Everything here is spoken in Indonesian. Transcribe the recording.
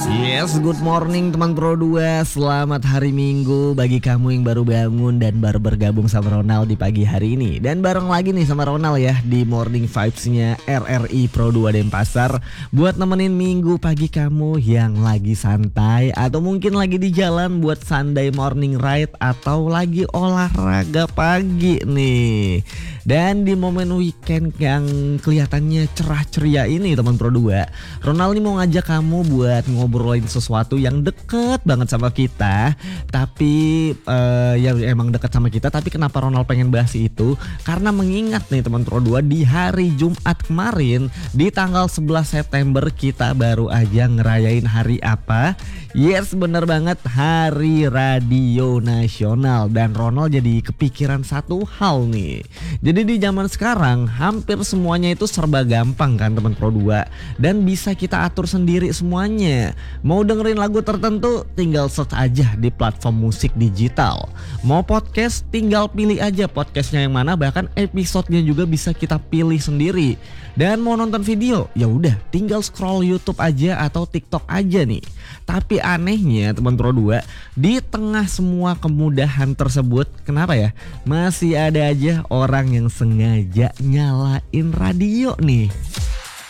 Yes, good morning teman Pro 2. Selamat hari Minggu bagi kamu yang baru bangun dan baru bergabung sama Ronald di pagi hari ini. Dan bareng lagi nih sama Ronald ya di Morning Vibes-nya RRI Pro 2 Denpasar. Buat nemenin minggu pagi kamu yang lagi santai atau mungkin lagi di jalan buat Sunday morning ride atau lagi olahraga pagi nih. Dan di momen weekend yang kelihatannya cerah ceria ini teman Pro 2, Ronald nih mau ngajak kamu buat ngobrolin sesuatu yang deket banget sama kita. Tapi ya emang deket sama kita, tapi kenapa Ronald pengen bahas itu? Karena mengingat nih teman Pro 2, di hari Jumat kemarin di tanggal 11 September kita baru aja ngerayain hari apa? Yes, bener banget, Hari Radio Nasional. Dan Ronald jadi kepikiran satu hal nih. Jadi di zaman sekarang hampir semuanya itu serba gampang kan teman Pro 2, dan bisa kita atur sendiri semuanya. Mau dengerin lagu tertentu tinggal search aja di platform musik digital. Mau podcast tinggal pilih aja podcastnya yang mana, bahkan episodenya juga bisa kita pilih sendiri. Dan mau nonton video ya udah tinggal scroll YouTube aja atau TikTok aja nih. Tapi anehnya teman Pro 2, di tengah semua kemudahan tersebut, kenapa ya masih ada aja orang yang sengaja nyalain radio nih.